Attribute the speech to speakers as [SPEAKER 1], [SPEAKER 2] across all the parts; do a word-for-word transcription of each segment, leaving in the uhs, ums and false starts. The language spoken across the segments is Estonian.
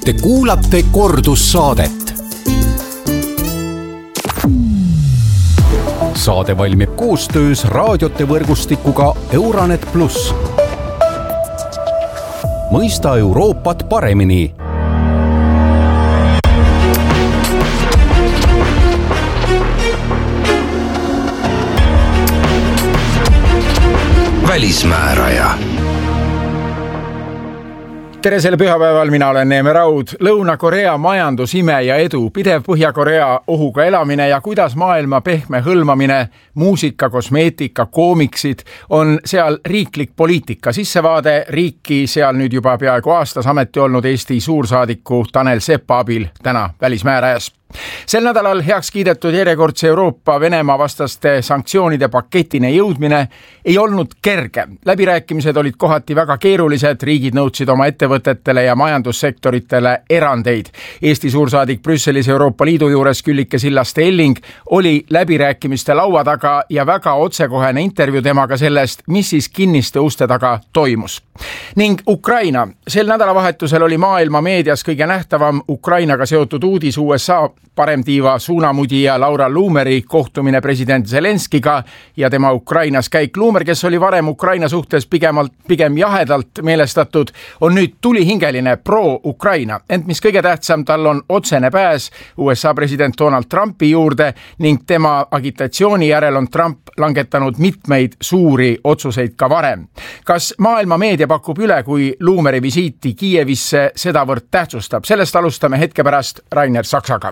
[SPEAKER 1] Te kuulate kordussaadet. Saade valmib koostöös raadiote võrgustikuga Euranet pluss. Mõista Euroopat paremini. Välismääraja. Tere selle pühapäeval, mina olen Neeme Raud. Lõuna-Korea majandusime ja edu, pidev Põhja-Korea ohuga elamine ja kuidas maailma pehme hõlmamine, muusika, kosmeetika, koomiksid on seal riiklik poliitika. Sissevaade riiki seal nüüd juba peaaegu aastas ameti olnud Eesti suursaadiku Tanel Sepa abil täna välismäärajas. Sel nädalal heaks kiidetud järjekordse Euroopa Venemaa vastaste sanktsioonide paketine jõudmine ei olnud kerge. Läbirääkimised olid kohati väga keerulised, riigid nõudsid oma ettevõtetele ja majandussektoritele erandeid. Eesti suursaadik Brüsselis Euroopa Liidu juures Küllike Sillaste-Elling oli läbirääkimiste laua taga ja väga otsekohene intervjuu temaga sellest, mis siis kinniste uste taga toimus. Ning Ukraina. Sel nädalavahetusel oli maailma meedias kõige nähtavam Ukrainaga seotud uudis U S A paremtiiva suunamudija Laura Luumeri kohtumine president Zelenskiga ja tema Ukrainas käik. Luumer, kes oli varem Ukraina suhtes pigemalt, pigem jahedalt meelestatud, on nüüd tulihingeline pro-Ukraina. Ent mis kõige tähtsam, tal on otsene pääs U S A president Donald Trumpi juurde ning tema agitatsiooni järel on Trump langetanud mitmeid suuri otsuseid ka varem. Kas maailma meedia pakub üle, kui Luumeri visiiti Kiievisse sedavõrd tähtsustab? Sellest alustame hetke pärast Rainer Saksaga.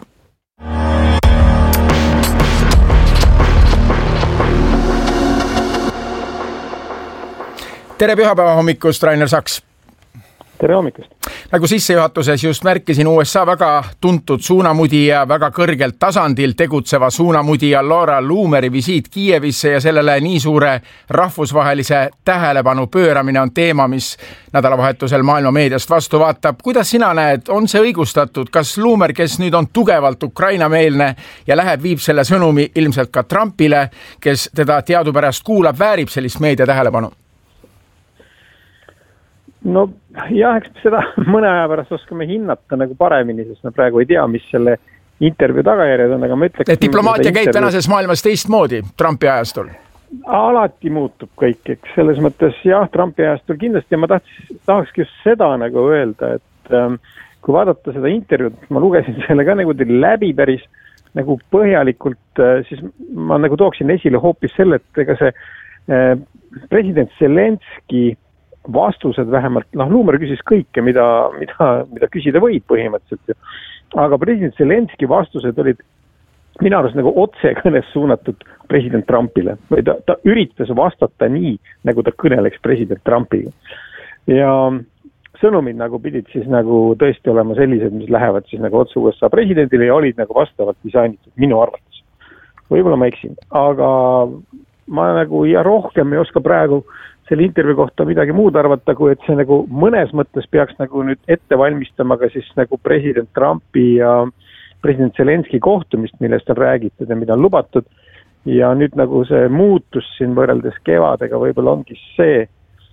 [SPEAKER 1] Tere pühapäeva hommikust, Rainer Saks.
[SPEAKER 2] Tere hommikust.
[SPEAKER 1] Nagu sissejuhatuses just märkisin, U S A väga tuntud suunamudija, väga kõrgelt tasandil tegutseva suunamudija Laura Luumeri visiit Kiievisse ja sellele nii suure rahvusvahelise tähelepanu pööramine on teema, mis nädalavahetusel maailma meediast vastu vaatab. Kuidas sina näed, on see õigustatud? Kas Luumer, kes nüüd on tugevalt Ukraina-meelne ja läheb, viib selle sõnumi ilmselt ka Trumpile, kes teda teadupärast kuulab, väärib sellist meedia tähelepanu?
[SPEAKER 2] No jah, eks seda mõne aja pärast oskame hinnata nagu paremini, sest me praegu ei tea, mis selle intervjuu tagajärjed on, aga ma ütleks...
[SPEAKER 1] Et diplomaatia käib intervjuu... tänases maailmas teistmoodi Trumpi ajastul?
[SPEAKER 2] Alati muutub kõik, eks selles mõttes jah, Trumpi ajastul kindlasti ja ma tahaks, tahakski just seda nagu öelda, et ähm, kui vaadata seda intervjuud, ma lugesin selle ka nagu läbi päris nagu põhjalikult, äh, siis ma nagu tooksin esile hoopis selle, et ega see äh, president Zelenski vastused vähemalt, noh, Luumer küsis kõike, mida, mida, mida küsida võib põhimõtteliselt. Aga president Zelenski vastused olid minu arust nagu otsekõnes suunatud president Trumpile. Või ta, ta üritas vastata nii, nagu ta kõneleks president Trumpiga. Ja sõnumid nagu pidid siis nagu tõesti olema sellised, mis lähevad siis nagu otse U S A presidendile ja olid nagu vastavalt disainitud minu arvates. Võib-olla ma eksin, aga ma nagu ja rohkem ei oska praegu selle intervjuu kohta midagi muud arvata, kui et see nagu mõnes mõttes peaks nagu nüüd ette valmistama ka siis nagu president Trumpi ja president Zelenski kohtumist, millest on räägitud ja mida on lubatud. Ja nüüd nagu see muutus siin võrreldes kevadega võib-olla ongi see,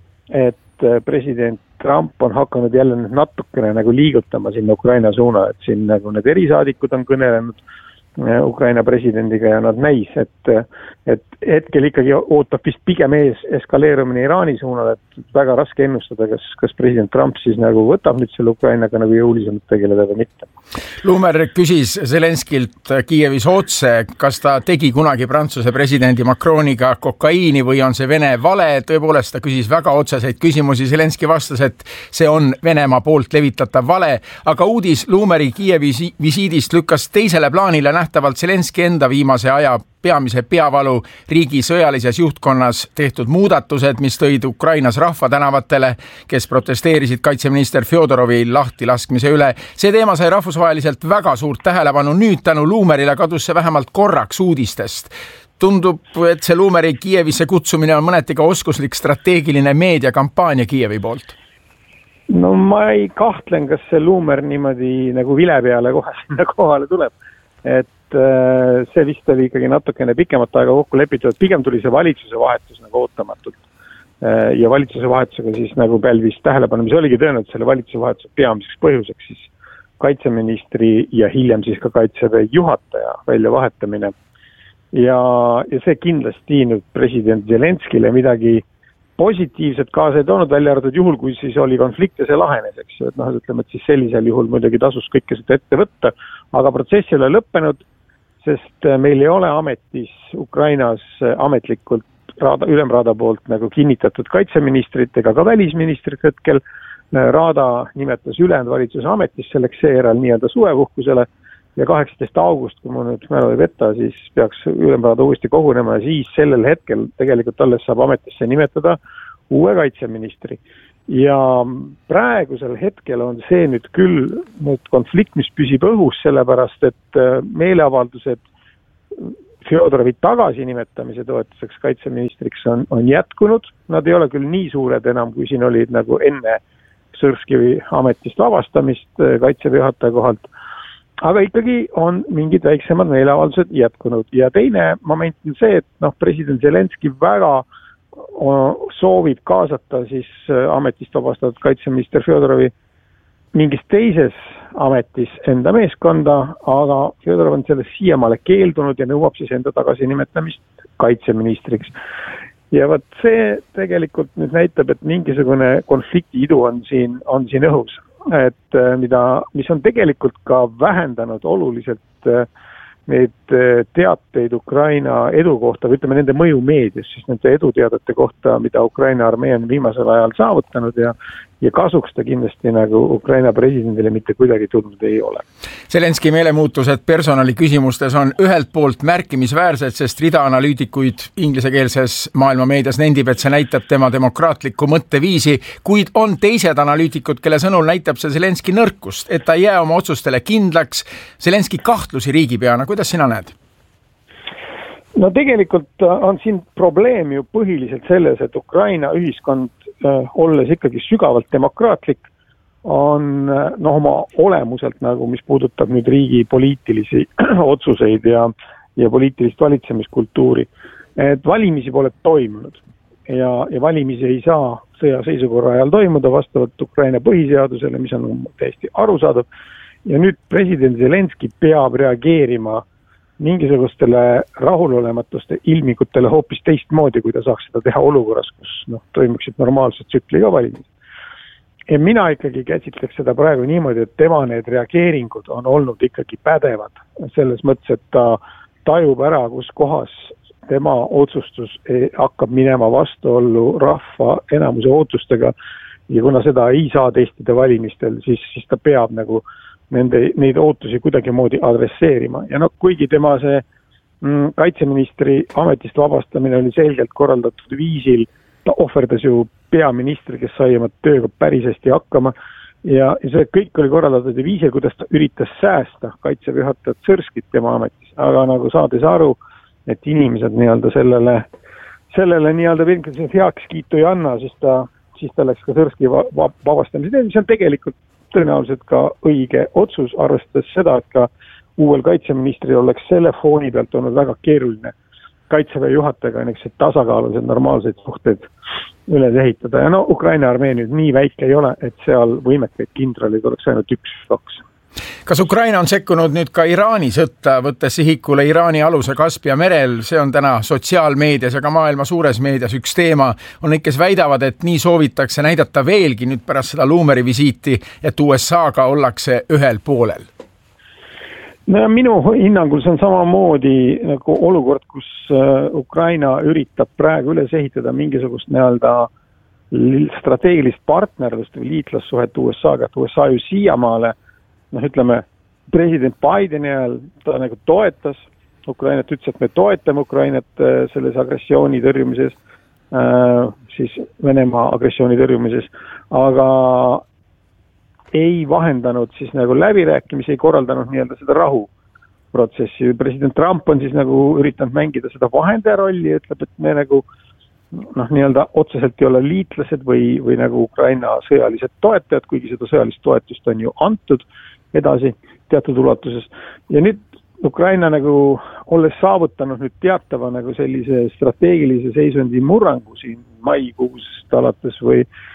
[SPEAKER 2] et president Trump on hakanud jälle natukene nagu liigutama sinna Ukraina suuna, et siin nagu need erisaadikud on kõnelenud Ukraina presidendiga ja nad näis, et, et hetkel ikkagi ootab vist pigem ees eskaleerumine Iraani suunal, et väga raske ennustada, kas, kas president Trump siis nagu võtab nüüd selle Ukrainaga nagu jõulisemalt tegeleda või mitte.
[SPEAKER 1] Luumer küsis Zelenskilt Kiievis otse, kas ta tegi kunagi Prantsuse presidendi Macroniga kokaiini või on see Vene vale. Tõepoolest ta küsis väga otseseid küsimusi. Zelenski vastas, et see on Venemaa poolt levitatav vale, aga uudis Luumeri Kiievi visiidist lükkas teisele plaanile nähtavalt Zelenski enda viimase aja peamise peavalu riigi sõjalises juhtkonnas tehtud muudatused, mis tõid Ukrainas rahva tänavatele, kes protesteerisid kaitseminister Fjodorovi lahti laskmise üle. See teema sai rahvusvaheliselt väga suurt tähelepanu. Nüüd tänu Luumerile kadus see vähemalt korraks uudistest. Tundub, et see Luumeri Kiievisse kutsumine on mõneti ka oskuslik strateegiline meediakampaania Kiievi poolt.
[SPEAKER 2] No ma ei kahtlen, kas see Luumer niimoodi nagu vile peale kohe sinna kohale tuleb. Et see vist oli ikkagi natukene pikemat aega kokku lepitud, pigem tuli see valitsuse vahetus nagu ootamatult. Ja valitsuse vahetusega siis nagu pälvis tähelepanu, mis oligi tõenäoliselt selle valitsuse vahetuse peamiseks põhjuseks siis kaitseministri ja hiljem siis ka kaitseväe juhataja väljavahetamine. Ja, ja see kindlasti nüüd president Zelenskile midagi positiivset kaasa ei toonud, välja arvatud juhul, kui siis oli konflikt ja see lahenes, eks ju, et noh, ütleme, et siis sellisel juhul muidugi tasus kõike seda ette võtta, aga protsess ei ole lõppenud, sest meil ei ole ametis Ukrainas ametlikult Raada, ülemraada poolt nagu kinnitatud kaitseministrit ega ka välisministrit hetkel. Raada nimetas ülejäänud valitsuse ametis selleks seejärel nii-öelda suvepuhkusele ja kaheksateist august, kui mu nüüd mälu ei veta, siis peaks ülemraada uuesti kogunema ja siis sellel hetkel tegelikult alles saab ametisse nimetada uue kaitseministri. Ja praegusel hetkel on see nüüd küll nüüd konflikt, mis püsib õhus, sellepärast et meeleavaldused Fjodorovi tagasinimetamise toetuseks kaitseministriks on, on jätkunud. Nad ei ole küll nii suured enam, kui siin olid nagu enne Sõrskivi ametist vabastamist kaitseväe juhataja kohalt. Aga ikkagi on mingid väiksemad meeleavaldused jätkunud. Ja teine moment on see, et noh, president Zelenski väga soovib kaasata siis ametist vabastatud kaitseminister Fjodorovi mingis teises ametis enda meeskonda, aga Fjodorov on sellest siiamaale keeldunud ja nõuab siis enda tagasinimetamist kaitseministriks. Ja võt see tegelikult nüüd näitab, et mingisugune konflikti idu on siin, on siin õhus, et mida, mis on tegelikult ka vähendanud oluliselt neid teateid Ukraina edu kohta, või ütleme nende mõju meedias, siis nende eduteadete kohta, mida Ukraina armee on viimasel ajal saavutanud ja ja kasuks ta kindlasti nagu Ukraina presidendile mitte kuidagi tulnud ei ole.
[SPEAKER 1] Zelenski meelemuutused personaliküsimustes on ühelt poolt märkimisväärsed, sest rida analüütikuid inglisekeelses maailmameedias nendib, et see näitab tema demokraatlikku mõtteviisi, kuid on teised analüütikud, kelle sõnul näitab see Zelenski nõrkust, et ta ei jää oma otsustele kindlaks. Zelenski kahtlusi riigipeana, kuidas sina näed?
[SPEAKER 2] No tegelikult on siin probleem ju põhiliselt selles, et Ukraina ühiskond, olles ikkagi sügavalt demokraatlik, on noh, oma olemuselt nagu, mis puudutab nüüd riigi poliitilisi otsuseid ja, ja poliitilist valitsemiskultuuri. Et valimisi pole toimunud ja, ja valimisi ei saa sõjaseisukorra ajal toimuda vastavalt Ukraina põhiseadusele, mis on täiesti arusaadav. Ja nüüd president Zelenski peab reageerima mingisugustele rahulolемatuste ilmingutele hoopis teistmoodi, kui ta saaks seda teha olukorras, kus noh, toimuksid normaalsed tsükliga valimised. Ja mina ikkagi käsitleks seda praegu niimoodi, et tema need reageeringud on olnud ikkagi pädevad. Selles mõttes, et ta tajub ära, kus kohas tema otsustus hakkab minema vastuollu rahva enamuse ootustega ja kuna seda ei saa testida valimistel, siis, siis ta peab nagu nende, neid ootusi kuidagi moodi adresseerima. Ja no kuigi tema see mm, kaitseministri ametist vabastamine oli selgelt korraldatud viisil, ta ohverdas ju peaministri, kes sai oma tööga päris hästi hakkama ja, ja see kõik oli korraldatud viisil, kuidas ta üritas säästa kaitseväe juhatajat Sõrskit tema ametis, aga nagu saades aru, et inimesed nii-öelda sellele, sellele nii-öelda heaks kiitu ei anna, siis ta, siis ta läks ka Sõrski vabastamise, mis on tegelikult tõenäoliselt ka õige otsus, arvestades seda, et ka uuel kaitseministril oleks selle fooni pealt olnud väga keeruline kaitseväe juhatajaga niisugused tasakaalused normaalsed suhted üles ehitada. Ja no Ukraina armee nüüd nii väike ei ole, et seal võimekaid kindralid oleks ainult üks kaks.
[SPEAKER 1] Kas Ukraina on sekkunud nüüd ka Iraani sõtta, võttes sihikule Iraani aluse Kaspia merel? See on täna sotsiaalmeedias ja ka maailma suures meedias üks teema. On neid, kes väidavad, et nii soovitakse näidata veelgi nüüd pärast seda Luumeri visiiti, et U S A-ga ollakse ühel poolel.
[SPEAKER 2] No, minu hinnangul see on samamoodi nagu olukord, kus Ukraina üritab praegu üles ehitada mingisugust nii-öelda strateegilist partnerlust või liitlassuhet U S A-ga, et U S A ju siiamaale noh, ütleme, president Bideni ajal ta nagu toetas Ukrainat, ütles, et me toetame Ukrainat selles agressiooni tõrjumises, siis Venemaa agressiooni tõrjumises, aga ei vahendanud siis nagu läbirääkimisi, ei korraldanud nii-öelda seda rahuprotsessi. President Trump on siis nagu üritanud mängida seda vahendaja rolli ja ütleb, et me nagu noh, nii-öelda otseselt ei ole liitlased või, või nagu Ukraina sõjalised toetajad, kuigi seda sõjalist toetust on ju antud edasi teatud ulatuses. Ja nüüd Ukraina nagu olles saavutanud nüüd teatava nagu sellise strateegilise seisundi murrangu siin maikuusest alates või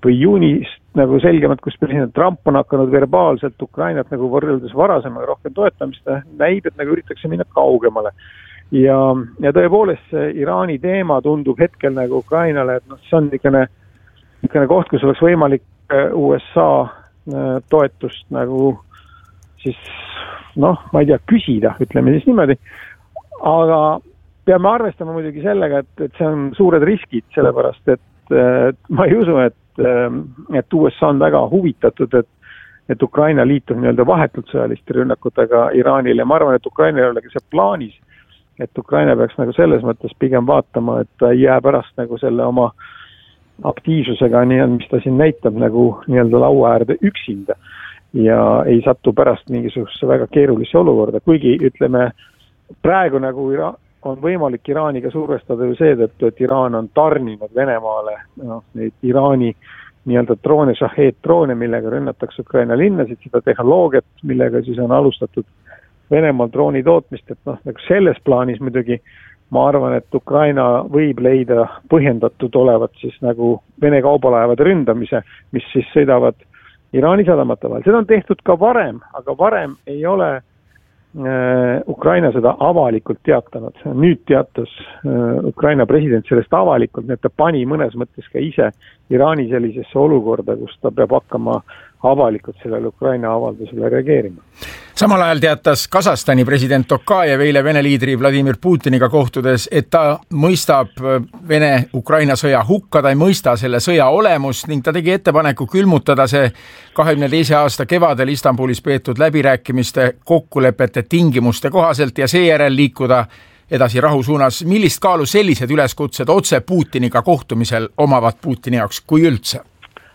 [SPEAKER 2] või juunist nagu selgemalt, kus president Trump on hakanud verbaalselt Ukrainat nagu võrreldes varasemaga rohkem toetamist, näib, et nagu üritatakse minna kaugemale. Ja, ja tõepoolest see Iraani teema tundub hetkel nagu Ukrainale, et noh, see on niisugune, niisugune koht, kus oleks võimalik U S A toetust nagu siis noh, ma ei tea, küsida, ütleme siis niimoodi, aga peame arvestama muidugi sellega, et, et see on suured riskid, sellepärast et, et ma ei usu, et, et U S A on väga huvitatud, et, et Ukraina liitub nii-öelda vahetult sõjaliste rünnakutega Iraanile. Ma arvan, et Ukraina ei ole see plaanis, et Ukraina peaks nagu selles mõttes pigem vaatama, et ta ei jää pärast nagu selle oma aktiivsusega, nii, mis ta siin näitab nagu nii-öelda laua äärde üksinda ja ei satu pärast mingisugusesse väga keerulisse olukorda, kuigi ütleme, praegu nagu Ira- on võimalik Iraaniga survestada ju seetõttu, et Iraan on tarninud Venemaale no, neid Iraani nii-öelda droone, Shahed droone, millega rünnatakse Ukraina linnasid, seda tehnoloogiat, millega siis on alustatud Venemaal drooni tootmist, et noh, nagu selles plaanis muidugi ma arvan, et Ukraina võib leida põhjendatud olevat siis nagu Vene kaubalaevade ründamise, mis siis sõidavad Iraani sadamate vahel. Seda on tehtud ka varem, aga varem ei ole äh, Ukraina seda avalikult teatanud. Nüüd teatas äh, Ukraina president sellest avalikult, nii et ta pani mõnes mõttes ka ise Iraani sellisesse olukorda, kus ta peab hakkama avalikult sellele Ukraina avaldusele reageerima.
[SPEAKER 1] Samal ajal teatas Kasahstani president Tokajev eile Vene liidri Vladimir Putiniga kohtudes, et ta mõistab Vene-Ukraina sõja hukka, ta ei mõista selle sõja olemust ning ta tegi ettepaneku külmutada see kahekümne teise aasta kevadel Istanbulis peetud läbirääkimiste kokkulepete tingimuste kohaselt ja seejärel liikuda edasi rahu suunas. Millist kaalu sellised üleskutsed otse Putiniga kohtumisel omavad Putini jaoks, kui üldse?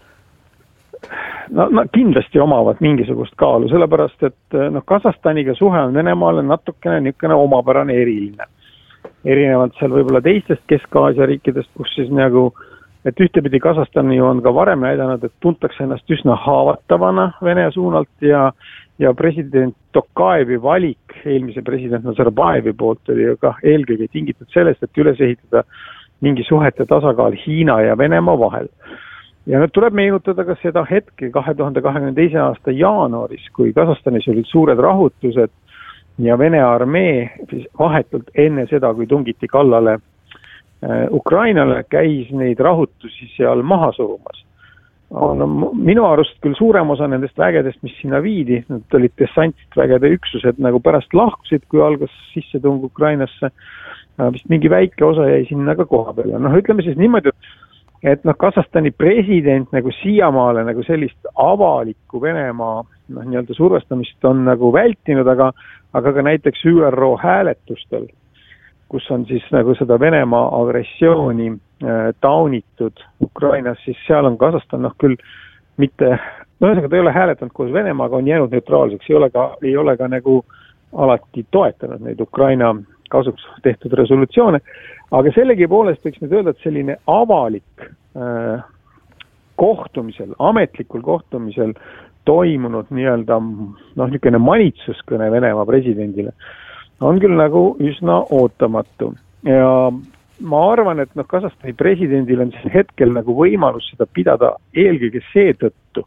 [SPEAKER 2] No, no kindlasti omavad mingisugust kaalu, sellepärast, et no, Kasahstaniga suhe on Venemaale natukene niisugune omapärane eriline. Erinevalt seal võib-olla teistest Kesk-Aasia riikidest, kus siis nagu, et ühtepidi Kasahstani on ka varem näidanud, et tuntakse ennast üsna haavatavana Vene suunalt ja, ja president Tokajevi valik, eelmise president Nazarbajevi poolt oli ju ka eelkõige tingitud sellest, et üles ehitada mingi suhete tasakaal Hiina ja Venemaa vahel. Ja nüüd tuleb meenutada ka seda hetke kahe tuhande kahekümne teise aasta jaanuaris, kui Kasahstanis olid suured rahutused ja Vene armee vahetult enne seda, kui tungiti kallale Ukrainale, käis neid rahutusi seal maha surumas. No, minu arust küll suurem osa nendest vägedest, mis sinna viidi, need olid dessantvägede üksused, nagu pärast lahkusid, kui algas sissetung Ukrainasse, vist mingi väike osa jäi sinna ka koha peale. Noh, ütleme siis niimoodi, et et noh, Kasahstani president nagu siiamaale nagu sellist avalikku Venemaa noh, nii-öelda survestamist on nagu vältinud, aga, aga ka näiteks Ü R O hääletustel, kus on siis nagu seda Venemaa agressiooni äh, taunitud Ukrainas, siis seal on Kasahstan noh küll mitte, no ühesõnaga ta ei ole hääletanud koos Venemaaga, on jäänud neutraalseks, ei ole ka, ei ole ka nagu alati toetanud neid Ukraina kasuks tehtud resolutsioone, aga sellegi poolest võiks nüüd öelda, et selline avalik äh, kohtumisel, ametlikul kohtumisel toimunud nii-öelda noh, niisugune manitsuskõne Venemaa presidendile on küll nagu üsna ootamatu. Ja ma arvan, et noh, Kasahstani presidendil on siin hetkel nagu võimalus seda pidada eelkõige seetõttu,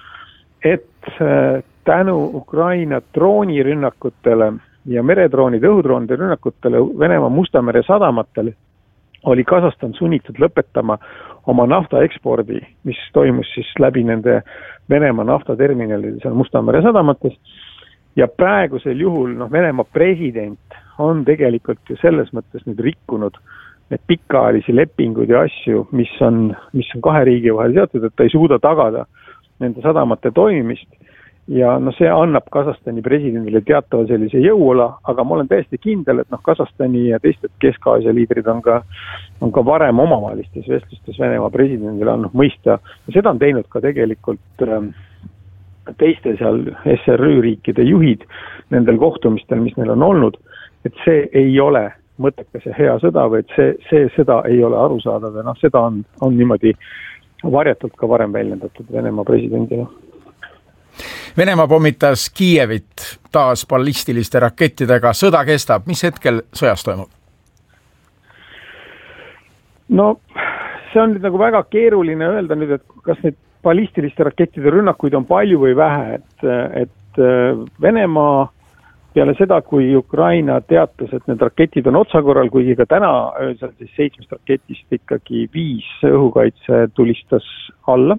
[SPEAKER 2] et äh, tänu Ukraina droonirünnakutele ja meredroonide, õhudroonide rünnakutele Venemaa Musta mere sadamatele oli Kasahstan sunnitud lõpetama oma nafta ekspordi, mis toimus siis läbi nende Venemaa naftaterminalide seal Musta mere sadamates. Ja praegusel juhul noh, Venemaa president on tegelikult ju selles mõttes nüüd rikkunud need pikaajalisi lepinguid ja asju, mis on, mis on kahe riigi vahel seotud, et ta ei suuda tagada nende sadamate toimimist. Ja no see annab Kasahstani presidendile teatava sellise jõuola, aga ma olen täiesti kindel, et noh, Kasahstani ja teised Kesk-Aasia liidrid on ka, on ka varem omavahelistes vestlustes Venemaa presidendile andnud mõista. Ja seda on teinud ka tegelikult ähm, teiste seal S R Ü riikide juhid nendel kohtumistel, mis neil on olnud, et see ei ole mõttekas ja hea sõda või et see, see sõda ei ole arusaadav ja noh, seda on, on niimoodi varjatult ka varem väljendatud Venemaa presidendile.
[SPEAKER 1] Venemaa pommitas Kiievit taas ballistiliste rakettidega. Sõda kestab. Mis hetkel sõjas toimub?
[SPEAKER 2] No see on nüüd nagu väga keeruline öelda nüüd, et kas need ballistiliste rakettide rünnakuid on palju või vähe, et, et Venemaa peale seda, kui Ukraina teatas, et need raketid on otsakorral, kuigi ka täna öösel siis seitsmest raketist ikkagi viis õhukaitse tulistas alla.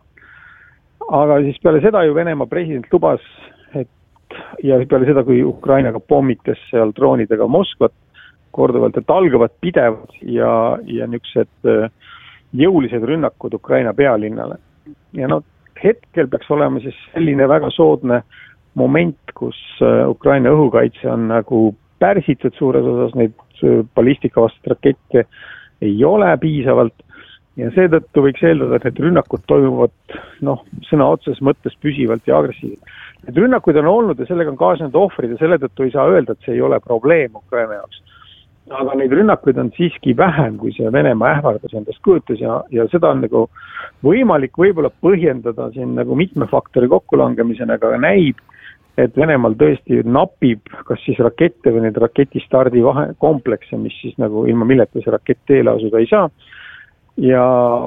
[SPEAKER 2] Aga siis peale seda ju Venemaa president lubas, et ja peale seda, kui Ukraina ka pommitas seal droonidega Moskvat korduvalt, et algavad pidevad ja, ja niisugused jõulised rünnakud Ukraina pealinnale. Ja no hetkel peaks olema siis selline väga soodne moment, kus Ukraina õhukaitse on nagu pärsitud suures osas, neid ballistikavastast rakette ei ole piisavalt ja seetõttu võiks eeldada, et need rünnakud toimuvad noh, sõna otseses mõttes püsivalt ja agressiivselt. Need rünnakud on olnud ja sellega on kaasnenud ohvrid ja selle tõttu ei saa öelda, et see ei ole probleem Ukraina jaoks. Aga neid rünnakuid on siiski vähem, kui see Venemaa ähvardas endast kujutas ja, ja seda on nagu võimalik võib-olla põhjendada siin nagu mitme faktori kokkulangemisena, aga näib, et Venemaal tõesti napib kas siis rakette või need raketistardi vahe, komplekse, mis siis nagu ilma milleta see rakett teele asuda ei saa. Ja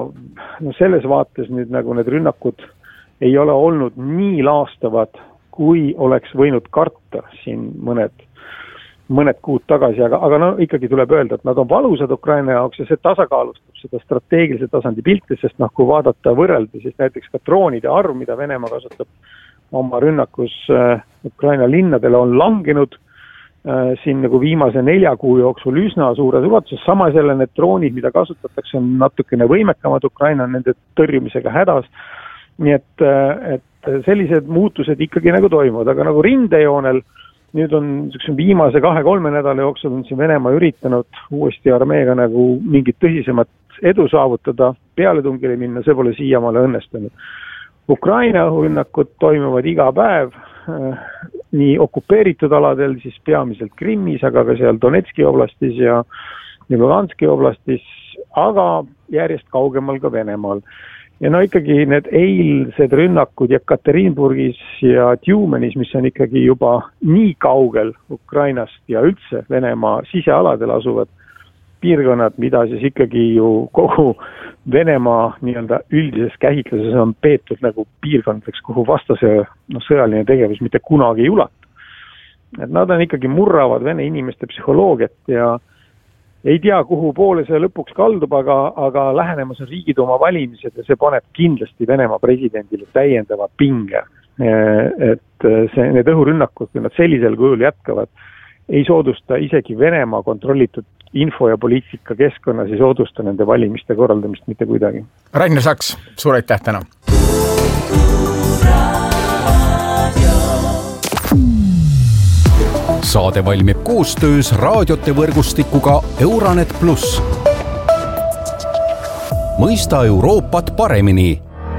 [SPEAKER 2] no selles vaates nüüd nagu need rünnakud ei ole olnud nii laastavad, kui oleks võinud karta siin mõned mõned kuud tagasi, aga, aga no ikkagi tuleb öelda, et nad on valusad Ukraina jaoks ja see tasakaalustab seda strateegilise tasandi pilti, sest noh, kui vaadata võrrelda, siis näiteks ka droonide arv, mida Venemaa kasutab oma rünnakus äh, Ukraina linnadele, on langenud äh, siin nagu viimase nelja kuu jooksul üsna suures ulatuses, sama selle need droonid, mida kasutatakse, on natukene võimekamad, Ukraina on nende tõrjumisega hädas, nii et, äh, et sellised muutused ikkagi nagu toimuvad, aga nagu rindejoonel nüüd on viimase kahe-kolme nädala jooksul on siin Venemaa üritanud uuesti armeega nagu mingit tõsisemat edu saavutada, pealetungile minna, see pole siiamaale õnnestunud. Ukraina õhurünnakud toimuvad iga päev äh, nii okupeeritud aladel, siis peamiselt Krimmis, aga ka seal Donetski oblastis ja, ja Luganski oblastis, aga järjest kaugemal ka Venemaal. Ja no ikkagi need eilsed rünnakud Jekaterinburgis ja Tjumenis, mis on ikkagi juba nii kaugel Ukrainast ja üldse Venemaa sisealadel asuvad piirkonnad, mida siis ikkagi ju kogu Venemaa nii-öelda üldises käsitluses on peetud nagu piirkondadeks, kuhu vastase no, sõjaline tegevus mitte kunagi ei ulatu. Et nad on ikkagi murravad vene inimeste psühholoogiat ja ei tea, kuhu poole see lõpuks kaldub, aga, aga lähenemas on Riigiduuma valimised ja see paneb kindlasti Venemaa presidendile täiendava pinge. Et see, need õhurünnakud, kui nad sellisel kujul jätkavad, ei soodusta isegi Venemaa kontrollitud info- ja poliitika keskkonnas, ei soodusta nende valimiste korraldamist mitte kuidagi.
[SPEAKER 1] Rainer Saks, suur aitäh täna!
[SPEAKER 3] Saade valmib koostöös raadiote võrgustikuga Euranet pluss. Mõista Euroopat paremini.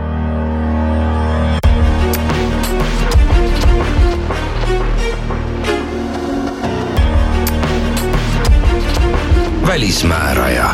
[SPEAKER 1] Välismääraja.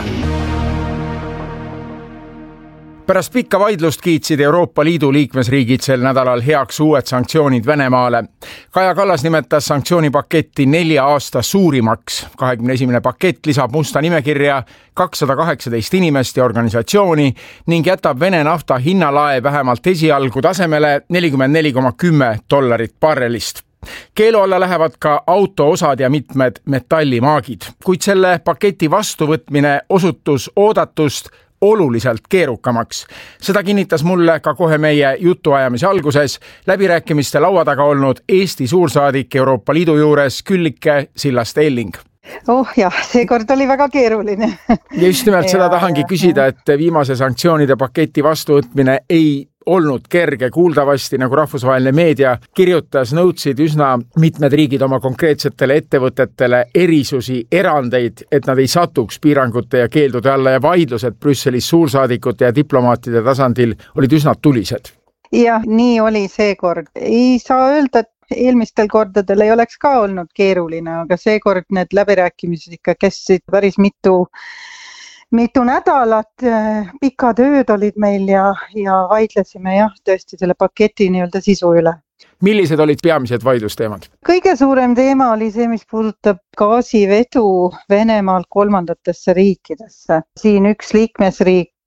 [SPEAKER 1] Pärast pikka vaidlust kiitsid Euroopa Liidu liikmesriigid sel nädalal heaks uued sanktsioonid Venemaale. Kaja Kallas nimetas sanktsioonipaketti nelja aasta suurimaks. kahekümne esimene pakett lisab musta nimekirja kakssada kaheksateist inimest ja organisatsiooni ning jätab Vene nafta hinnalae vähemalt esialgu tasemele nelikümmend neli koma kümme dollarit barrelist. Keelu alla lähevad ka autoosad ja mitmed metallimaagid, kuid selle paketi vastuvõtmine osutus oodatust oluliselt keerukamaks. Seda kinnitas mulle ka kohe meie jutuajamise alguses läbirääkimiste laua taga olnud Eesti suursaadik Euroopa Liidu juures Küllike Sillast-Elling.
[SPEAKER 4] Oh jah, seekord oli väga keeruline.
[SPEAKER 1] Ja just nimelt seda tahangi küsida, et viimase sanktsioonide paketi vastuvõtmine ei olnud kerge. Kuuldavasti, nagu rahvusvaheline meedia kirjutas, nõudsid üsna mitmed riigid oma konkreetsetele ettevõtetele erisusi, erandeid, et nad ei satuks piirangute ja keeldude alla ja vaidlused Brüsselis suursaadikute ja diplomaatide tasandil olid üsna tulised.
[SPEAKER 4] Jah, nii oli seekord. Ei saa öelda, et eelmistel kordadel ei oleks ka olnud keeruline, aga seekord need läbirääkimised ikka kestsid päris mitu Mitu nädalat, pikad ööd olid meil ja, ja vaidlesime jah, tõesti selle paketi nii-öelda sisu üle.
[SPEAKER 1] Millised olid peamised vaidlusteemad?
[SPEAKER 4] Kõige suurem teema oli see, mis puudutab gaasivedu Venemaalt kolmandatesse riikidesse. Siin üks liikmesriik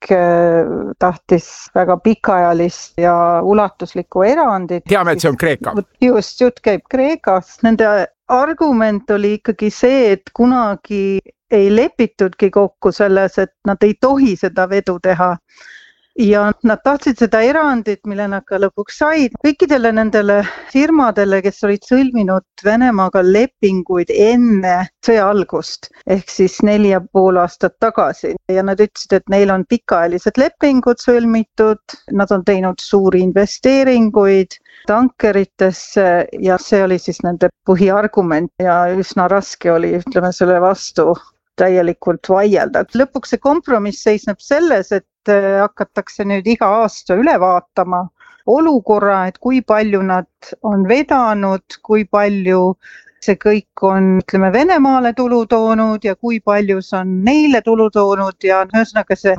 [SPEAKER 4] tahtis väga pikaajalist ja ulatuslikku erandit.
[SPEAKER 1] Teame, et see on Kreeka.
[SPEAKER 4] Just, jutt käib Kreekast. Nende argument oli ikkagi see, et kunagi ei lepitudki kokku selles, et nad ei tohi seda vedu teha. Ja nad tahtsid seda erandit, mille nad ka lõpuks said. Kõikidele nendele firmadele, kes olid sõlminud Venemaaga lepinguid enne sõja algust, ehk siis neli ja pool aastat tagasi. Ja nad ütlesid, et neil on pikaajalised lepingud sõlmitud, nad on teinud suuri investeeringuid tankeritesse ja see oli siis nende põhiargument ja üsna raske oli, ütleme, selle vastu täielikult vaielda. Lõpuks see kompromiss seisneb selles, et hakatakse nüüd iga aasta üle vaatama olukorra, et kui palju nad on vedanud, kui palju see kõik on, ütleme, Venemaale tulu toonud ja kui palju see on neile tulu toonud ja ühesõnaga see